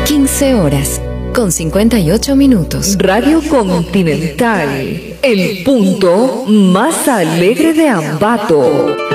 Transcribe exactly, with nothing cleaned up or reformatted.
quince horas, con cincuenta y ocho minutos. Radio Continental, el punto más alegre de Ambato.